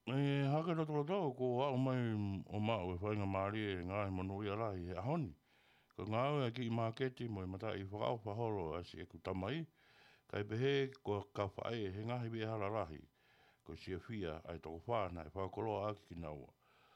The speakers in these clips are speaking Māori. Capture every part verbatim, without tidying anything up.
E hake roto roto ko a o mai o ma o whainga maari e ngāhi manu i arai e ahoni. Ko ngāwe a ki i māketi mo i mata i whakao whahoro a si e ku tamai. Kai pehe ko ka whae he ngahi be hala rahi. Ko si e whia ai toko whāna e whakoloa aki ki naua.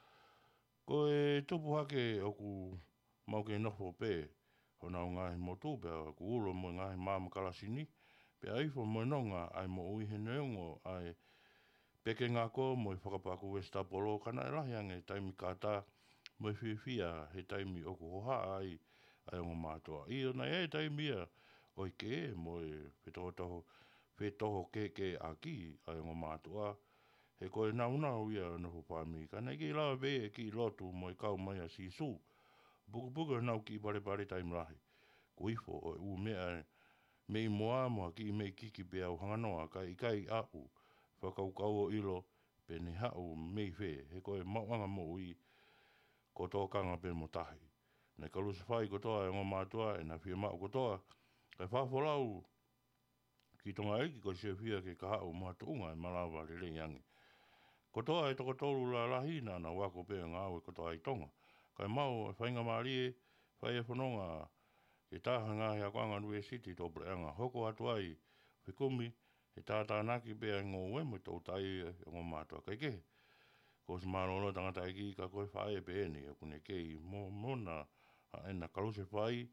Ko e tupu hake o ku mau ke nofo pē. Hona o ngahi mo tūpea ku ulo mo ngahi māma kalasini. Pe aifo mo nonga ai mo ui he neongo ai peke ngā ko mo i whakapaku e stapolo kana e lahi ange taimi kātā mo i whiwhia he taimi o ku hoha ai ai o ngā mātua. I o nei e taimi a o i ke mo i whetoho toho whetoho ke ke a ki ai o ngā mātua. He koe nau nau ia o nofo pāmi. Ka nei ki lawa be e ki lotu mo i kau mai a sisu. Buku buku nau ki pare pare taimi lahi. Ko ifo o u mea me i moa moa ki me kiki pe au hanganoa ka i kai a u. Whakaukau o ilo pe ni hau mei whe, he koe mauanga mo ui ko tō kanga pe mo tahi. Nei ka lusa whai ko toa e ngō mātua e na whia mau ko toa. Kai whawholau ki tonga eiki ko se whia ke ka hau mātuunga e malawa le le yangi. Ko toa e toko tolu la lahina na wako pe ngā au e ko toa i tonga. Kai mau e whainga maari e whai e whanonga ke tāha ngā hea kwanga nue siti tō preanga. Hoko atu ai whikumi he tātā naki bea ngō ue mo tō tai e ngō mātua kai ke. Ko si mālono tangata e ki ka koe whae pe eni e kune kei mo mona a ena kalose whai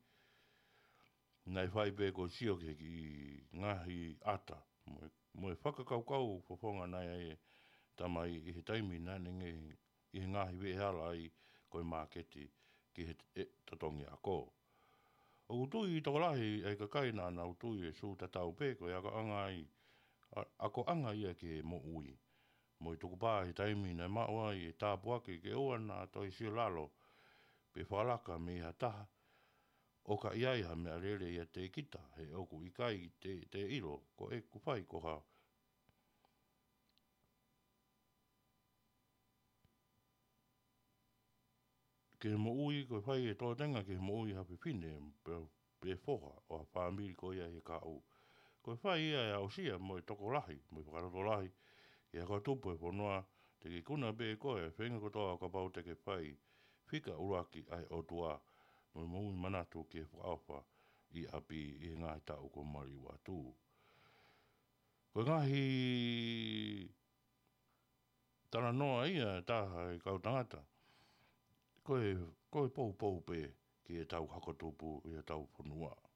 nai whai pe ko sio ke ki ngahi ata. Mo e whakakaukau whawhonga nai e tamai i he taimi nane nge i he ngahi we hala ai koe māketi ki he e, tatongi a ko. O utui i tokolahi e ka kaina na utui e sū tatau pe koe aka anga ai ako anga ia ke mo ui. Mo i tuku pā he taimi nei maua i e tāpuake ke oa nā toi sio lalo. Pe whalaka me ha taha. O ka iai ha mea rere ia te kita he oku i kai te, te ilo ko e ku whai ko hao. Ke mo ui ko whai e tōtenga ke mo ui hape whine pe, pe whoha o a whāmiri ko ia he ka u. Ko whai ia e ausia mo i toko lahi, mo i whakaroto lahi, i hako tupu e whanua, te ki kuna be koe, whenga kotoa ka pau te ke whai, whika uraki ai o tua, mo i mui manatu ke whaawha i api i ngāi tau ko mari watu. Ko ngahi tana noa ia taha e kau tangata, koe, koe pou pou pe ki e tau hakotupu i e tau whanua.